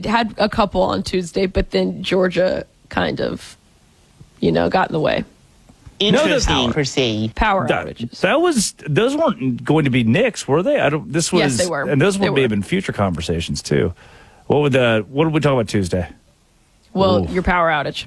had a couple on Tuesday, but then Georgia kind of, got in the way. Interesting per se. Power outages. Those weren't going to be Knicks, were they? Yes, they were. And those may have been future conversations too. What did we talk about Tuesday? Well, your power outage.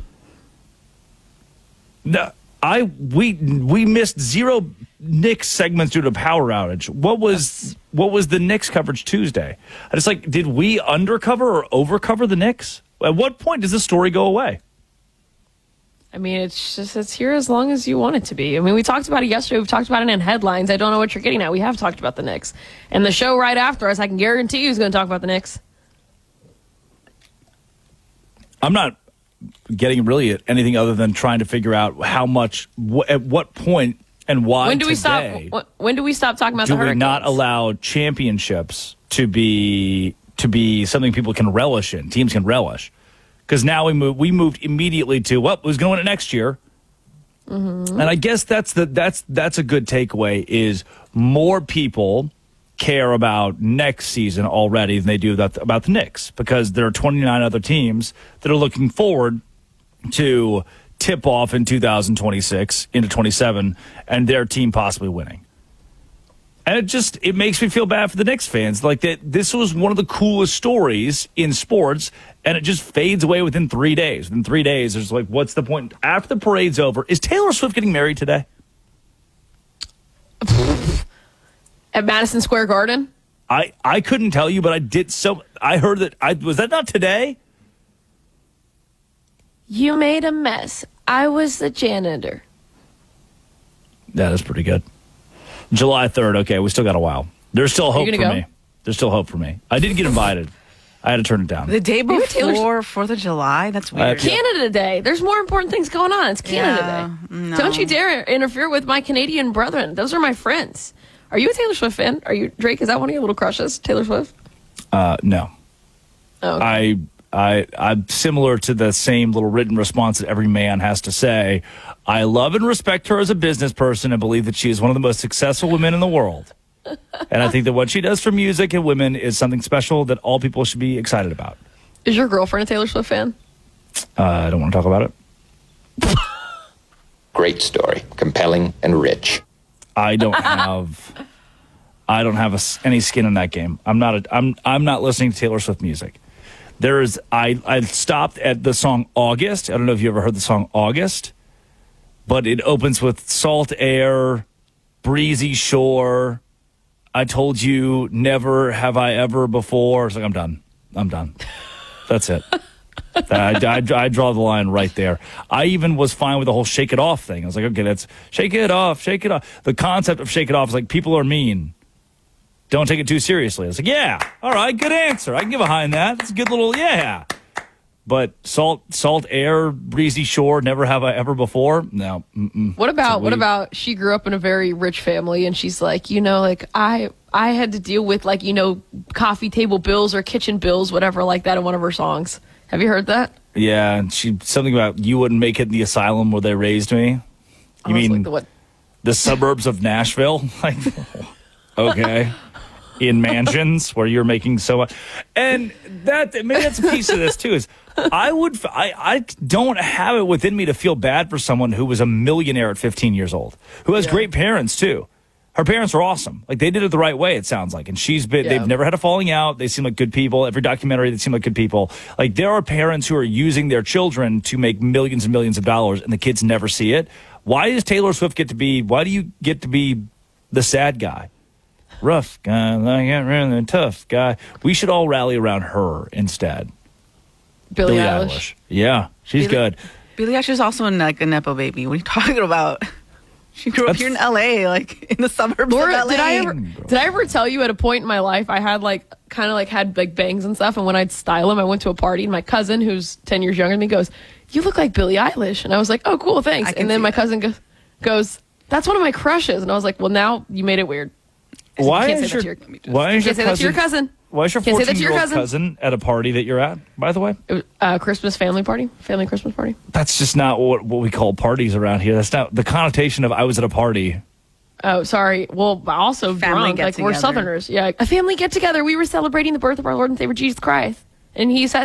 No, we missed 0 Knicks segments due to power outage. What was the Knicks coverage Tuesday? Did we undercover or overcover the Knicks? At what point does this story go away? I mean, it's here as long as you want it to be. I mean, we talked about it yesterday. We've talked about it in headlines. I don't know what you're getting at. We have talked about the Knicks. And the show right after us, I can guarantee you is going to talk about the Knicks. I'm not getting really at anything other than trying to figure out how much, at what point, and why. When do we stop? When do we stop talking about the Hurricanes? Do we not allow championships to be something people can relish in? Teams can relish. Because now we moved immediately to who's going to win it next year, and I guess that's a good takeaway. Is more people care about next season already than they do about the Knicks, because there are 29 other teams that are looking forward to tip off in 2026 into 27 and their team possibly winning. And it makes me feel bad for the Knicks fans. This was one of the coolest stories in sports, and it just fades away within 3 days. Within 3 days, there's what's the point? After the parade's over, is Taylor Swift getting married today? At Madison Square Garden? I couldn't tell you, but I heard that. Was that not today? You made a mess. I was the janitor. That is pretty good. July 3rd. Okay, we still got a while. There's still hope for me. There's still hope for me. I didn't get invited. I had to turn it down. The day before 4th of July? That's weird. Canada Day. There's more important things going on. It's Canada Day. No. Don't you dare interfere with my Canadian brethren. Those are my friends. Are you a Taylor Swift fan? Are you, Drake? Is that one of your little crushes, Taylor Swift? No. Oh, okay. I'm similar to the same little written response that every man has to say. I love and respect her as a business person and believe that she is one of the most successful women in the world. And I think that what she does for music and women is something special that all people should be excited about. Is your girlfriend a Taylor Swift fan? I don't want to talk about it. Great story. Compelling and rich. I don't have any skin in that game. I'm not listening to Taylor Swift music. I stopped at the song August. I don't know if you ever heard the song August, but it opens with Salt Air, Breezy Shore. I told you never have I ever before. It's I'm done. That's it. I draw the line right there. I even was fine with the whole Shake It Off thing. I was like, okay, that's Shake It Off, Shake It Off. The concept of Shake It Off is people are mean. Don't take it too seriously. I was like, yeah, all right, good answer. I can get behind that. It's a good little, yeah. But Salt Air, Breezy Shore, never have I ever before. No. What about she grew up in a very rich family and she's like, I had to deal with coffee table bills or kitchen bills, whatever like that in one of her songs. Have you heard that? Yeah, and something about you wouldn't make it in the asylum where they raised me. You mean the suburbs of Nashville? Okay. In mansions where you're making so much. And maybe that's a piece of this too, is I don't have it within me to feel bad for someone who was a millionaire at 15 years old, who has great parents too. Her parents are awesome. They did it the right way, it sounds like. And they've never had a falling out. They seem like good people. Every documentary, they seem like good people. There are parents who are using their children to make millions and millions of dollars and the kids never see it. Why do you get to be the sad guy? Rough guy, really tough guy. We should all rally around her instead. Billie Eilish. Yeah, she's good. Billie Eilish is also a Nepo baby. What are you talking about? She grew up here in L.A., in the suburbs of L.A. Did I ever tell you at a point in my life I had had bangs and stuff, and when I'd style them, I went to a party, and my cousin, who's 10 years younger than me, goes, "You look like Billie Eilish," and I was like, "Oh, cool, thanks." And then my cousin goes, "That's one of my crushes," and I was like, "Well, now you made it weird." Why is your cousin? Why is your 14-year-old cousin at a party that you're at, by the way? Christmas family Christmas party. That's just not what we call parties around here. That's not the connotation of I was at a party. Oh, sorry. Well, also family drunk. We're Southerners. Yeah, a family get-together. We were celebrating the birth of our Lord and Savior Jesus Christ. And he said